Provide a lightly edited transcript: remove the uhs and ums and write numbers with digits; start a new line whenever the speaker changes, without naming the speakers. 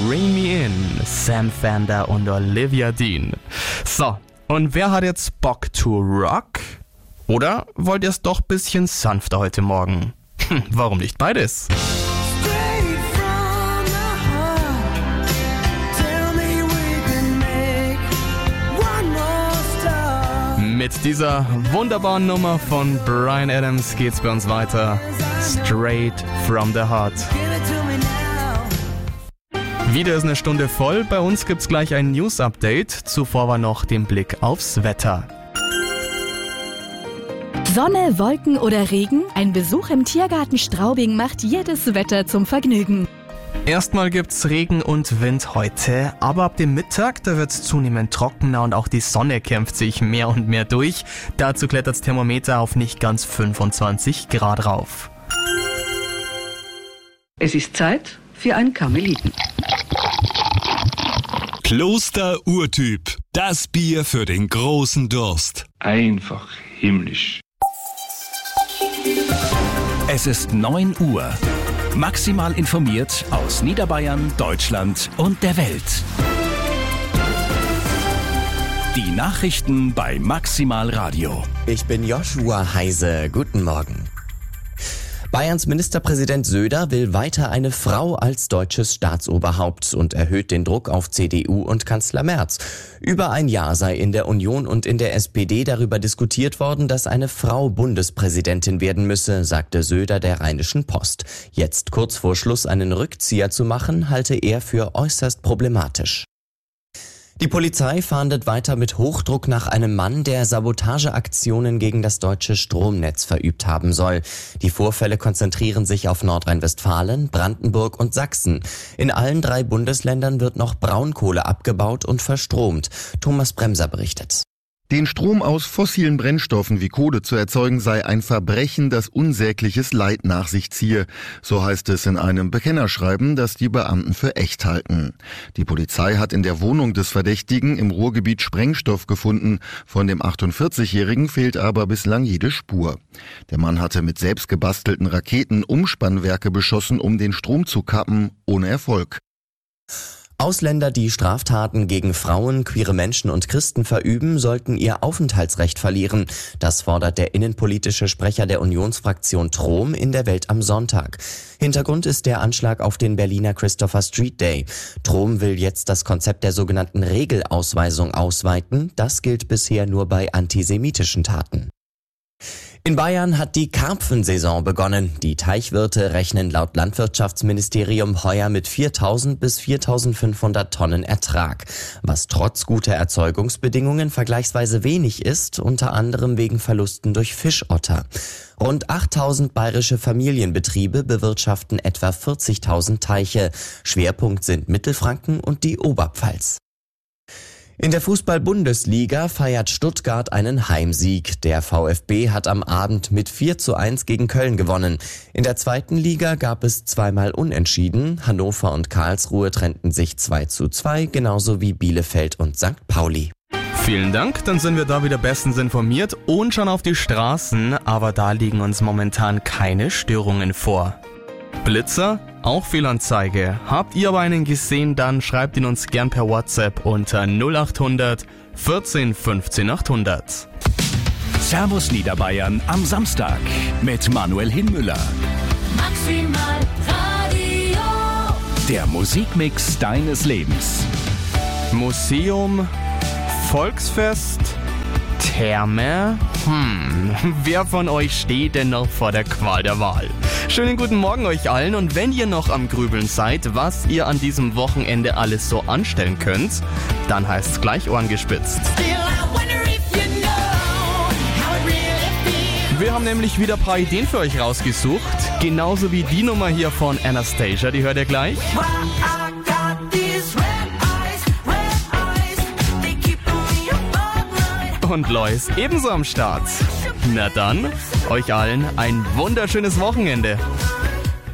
Bring Me In, Sam Fender und Olivia Dean. So, und wer hat jetzt Bock to rock? Oder wollt ihr es doch ein bisschen sanfter heute Morgen? Warum nicht beides? Mit dieser wunderbaren Nummer von Bryan Adams geht's bei uns weiter. Straight from the Heart. Wieder ist eine Stunde voll. Bei uns gibt's gleich ein News-Update. Zuvor war noch den Blick aufs Wetter.
Sonne, Wolken oder Regen? Ein Besuch im Tiergarten Straubing macht jedes Wetter zum Vergnügen.
Erstmal gibt's Regen und Wind heute, aber ab dem Mittag, da wird's zunehmend trockener und auch die Sonne kämpft sich mehr und mehr durch. Dazu klettert das Thermometer auf nicht ganz 25 Grad rauf.
Es ist Zeit für ein Karmeliten.
Kloster Urtyp, das Bier für den großen Durst.
Einfach himmlisch.
Es ist 9 Uhr. Maximal informiert aus Niederbayern, Deutschland und der Welt. Die Nachrichten bei Maximal Radio.
Ich bin Joshua Heise. Guten Morgen. Bayerns Ministerpräsident Söder will weiter eine Frau als deutsches Staatsoberhaupt und erhöht den Druck auf CDU und Kanzler Merz. Über ein Jahr sei in der Union und in der SPD darüber diskutiert worden, dass eine Frau Bundespräsidentin werden müsse, sagte Söder der Rheinischen Post. Jetzt kurz vor Schluss einen Rückzieher zu machen, halte er für äußerst problematisch. Die Polizei fahndet weiter mit Hochdruck nach einem Mann, der Sabotageaktionen gegen das deutsche Stromnetz verübt haben soll. Die Vorfälle konzentrieren sich auf Nordrhein-Westfalen, Brandenburg und Sachsen. In allen 3 Bundesländern wird noch Braunkohle abgebaut und verstromt. Thomas Bremser berichtet.
Den Strom aus fossilen Brennstoffen wie Kohle zu erzeugen sei ein Verbrechen, das unsägliches Leid nach sich ziehe. So heißt es in einem Bekennerschreiben, das die Beamten für echt halten. Die Polizei hat in der Wohnung des Verdächtigen im Ruhrgebiet Sprengstoff gefunden. Von dem 48-Jährigen fehlt aber bislang jede Spur. Der Mann hatte mit selbst gebastelten Raketen Umspannwerke beschossen, um den Strom zu kappen, ohne Erfolg.
Ausländer, die Straftaten gegen Frauen, queere Menschen und Christen verüben, sollten ihr Aufenthaltsrecht verlieren. Das fordert der innenpolitische Sprecher der Unionsfraktion Trom in der Welt am Sonntag. Hintergrund ist der Anschlag auf den Berliner Christopher Street Day. Trom will jetzt das Konzept der sogenannten Regelausweisung ausweiten. Das gilt bisher nur bei antisemitischen Taten. In Bayern hat die Karpfensaison begonnen. Die Teichwirte rechnen laut Landwirtschaftsministerium heuer mit 4.000 bis 4.500 Tonnen Ertrag, was trotz guter Erzeugungsbedingungen vergleichsweise wenig ist, unter anderem wegen Verlusten durch Fischotter. Rund 8.000 bayerische Familienbetriebe bewirtschaften etwa 40.000 Teiche. Schwerpunkt sind Mittelfranken und die Oberpfalz. In der Fußball-Bundesliga feiert Stuttgart einen Heimsieg. Der VfB hat am Abend mit 4:1 gegen Köln gewonnen. In der zweiten Liga gab es zweimal Unentschieden. Hannover und Karlsruhe trennten sich 2:2, genauso wie Bielefeld und St. Pauli.
Vielen Dank, dann sind wir da wieder bestens informiert und schon auf die Straßen, aber da liegen uns momentan keine Störungen vor. Blitzer? Auch Fehlanzeige. Habt ihr aber einen gesehen, dann schreibt ihn uns gern per WhatsApp unter 0800 14 15 800.
Servus Niederbayern am Samstag mit Manuel Hinmüller.
Maximal Radio.
Der Musikmix deines Lebens.
Museum, Volksfest, Therme? Wer von euch steht denn noch vor der Qual der Wahl? Schönen guten Morgen euch allen und wenn ihr noch am Grübeln seid, was ihr an diesem Wochenende alles so anstellen könnt, dann heißt's gleich Ohren gespitzt. Wir haben nämlich wieder ein paar Ideen für euch rausgesucht, genauso wie die Nummer hier von Anastasia, die hört ihr gleich. Und Lois ebenso am Start. Na dann, euch allen ein wunderschönes Wochenende.